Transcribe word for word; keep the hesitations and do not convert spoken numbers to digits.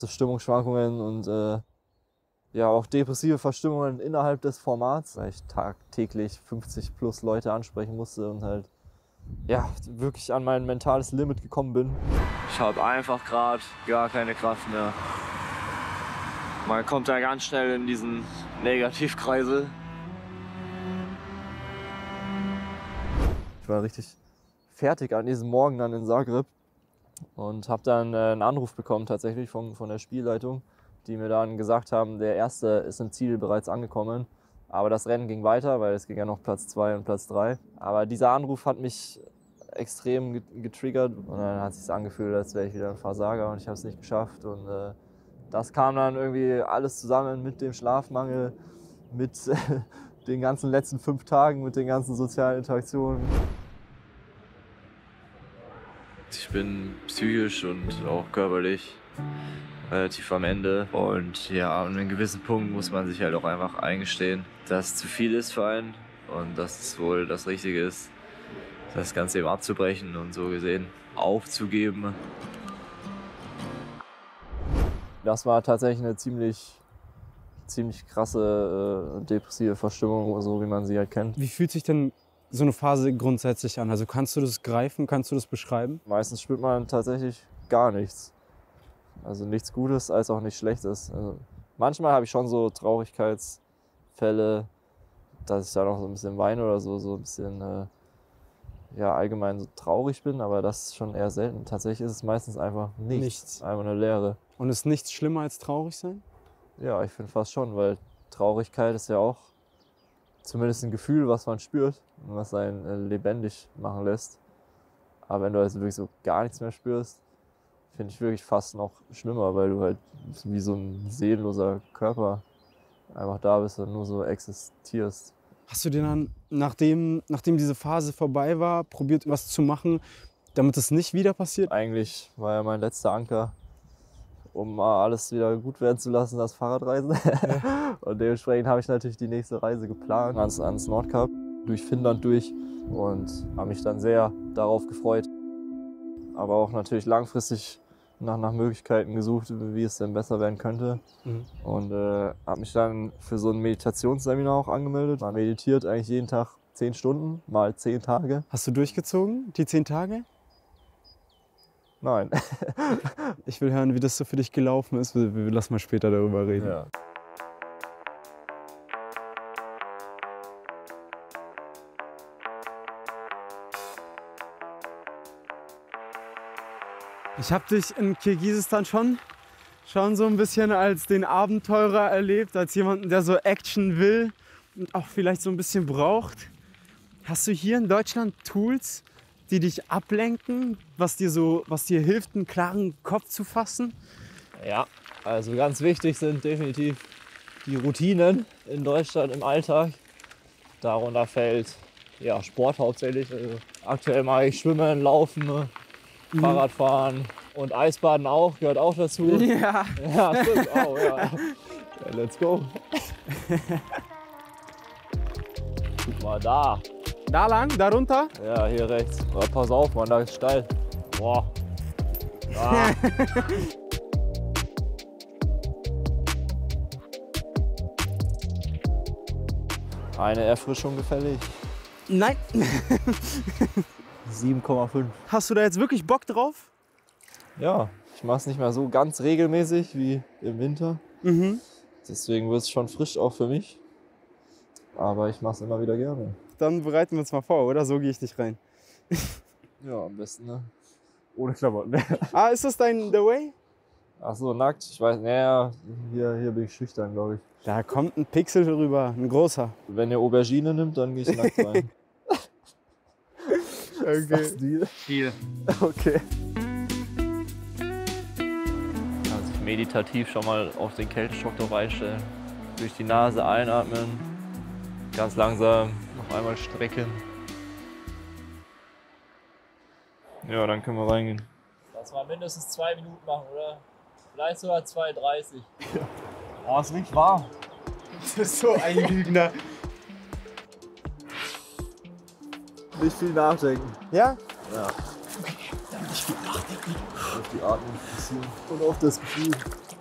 Stimmungsschwankungen und äh, ja auch depressive Verstimmungen innerhalb des Formats, weil ich tagtäglich fünfzig plus Leute ansprechen musste und halt ja wirklich an mein mentales Limit gekommen bin. Ich habe einfach gerade gar keine Kraft mehr. Man kommt da ganz schnell in diesen Negativkreisel. Ich war richtig fertig an diesem Morgen dann in Zagreb und habe dann äh, einen Anruf bekommen tatsächlich von, von der Spielleitung, die mir dann gesagt haben, der Erste ist im Ziel bereits angekommen. Aber das Rennen ging weiter, weil es ging ja noch Platz zwei und Platz drei. Aber dieser Anruf hat mich extrem getriggert und dann hat es sich angefühlt, als wäre ich wieder ein Versager und ich habe es nicht geschafft. Und äh, das kam dann irgendwie alles zusammen mit dem Schlafmangel, mit äh, den ganzen letzten fünf Tagen, mit den ganzen sozialen Interaktionen. Ich bin psychisch und auch körperlich relativ am Ende. Und ja, an einem gewissen Punkt muss man sich halt auch einfach eingestehen, dass es zu viel ist für einen und dass es wohl das Richtige ist, das Ganze eben abzubrechen und so gesehen aufzugeben. Das war tatsächlich eine ziemlich, ziemlich krasse äh, depressive Verstimmung, so wie man sie halt kennt. Wie fühlt sich denn so eine Phase grundsätzlich an? Also kannst du das greifen, kannst du das beschreiben? Meistens spürt man tatsächlich gar nichts. Also nichts Gutes als auch nichts Schlechtes. Also manchmal habe ich schon so Traurigkeitsfälle, dass ich da noch so ein bisschen weine oder so, so ein bisschen äh, ja, allgemein so traurig bin, aber das ist schon eher selten. Tatsächlich ist es meistens einfach nichts, Nichts. einfach eine Leere. Und ist nichts schlimmer als traurig sein? Ja, ich finde fast schon, weil Traurigkeit ist ja auch zumindest ein Gefühl, was man spürt und was einen äh, lebendig machen lässt. Aber wenn du also wirklich so gar nichts mehr spürst, finde ich wirklich fast noch schlimmer, weil du halt wie so ein seelenloser Körper einfach da bist und nur so existierst. Hast du dir dann, nachdem, nachdem diese Phase vorbei war, probiert, was zu machen, damit es nicht wieder passiert? Eigentlich war ja mein letzter Anker, um mal alles wieder gut werden zu lassen, das Fahrradreisen. Ja. Und dementsprechend habe ich natürlich die nächste Reise geplant, ans, ans Nordkap, durch Finnland durch und habe mich dann sehr darauf gefreut. Aber auch natürlich langfristig nach, nach Möglichkeiten gesucht, wie es denn besser werden könnte. Mhm. Und äh, habe mich dann für so ein Meditationsseminar auch angemeldet. Man meditiert eigentlich jeden Tag zehn Stunden, mal zehn Tage. Hast du durchgezogen, die zehn Tage? Nein. Ich will hören, wie das so für dich gelaufen ist. Wir, wir lassen mal später darüber reden. Ja. Ich habe dich in Kirgisistan schon, schon so ein bisschen als den Abenteurer erlebt, als jemanden, der so Action will und auch vielleicht so ein bisschen braucht. Hast du hier in Deutschland Tools, die dich ablenken, was dir, so, was dir hilft, einen klaren Kopf zu fassen? Ja, also ganz wichtig sind definitiv die Routinen in Deutschland im Alltag. Darunter fällt ja, Sport hauptsächlich. Also aktuell mache ich Schwimmen, Laufen, mhm. Fahrradfahren und Eisbaden auch, gehört auch dazu. Ja, ja stimmt auch, ja. Ja, let's go. Guck mal da. Da lang, da runter? Ja, hier rechts. Aber pass auf, Mann, da ist steil. Boah. Ah. Eine Erfrischung gefällig. Nein. sieben Komma fünf. Hast du da jetzt wirklich Bock drauf? Ja, ich mache es nicht mehr so ganz regelmäßig wie im Winter. Mhm. Deswegen wird es schon frisch auch für mich. Aber ich mache es immer wieder gerne. Dann bereiten wir uns mal vor, oder? So gehe ich nicht rein. Ja, am besten, ne? Ohne Klamotten. Ah, ist das dein The Way? Ach so, nackt. Ich weiß, naja, hier, hier bin ich schüchtern, glaube ich. Da kommt ein Pixel rüber, ein großer. Wenn ihr Aubergine nimmt, dann gehe ich nackt rein. Okay. Ist das Deal? Deal. Okay. Kann sich meditativ schon mal auf den Kälteschock drauf einstellen. Durch die Nase einatmen, ganz langsam noch einmal strecken. Ja, dann können wir reingehen. Lass mal mindestens zwei Minuten machen, oder? Vielleicht sogar zwei dreißig. Oh, ist nicht warm. Das ist so ein Lügner. Nicht viel nachdenken. Ja? Ja. Nicht viel nachdenken. Auf die Atmung fokussieren und auf das Gefühl.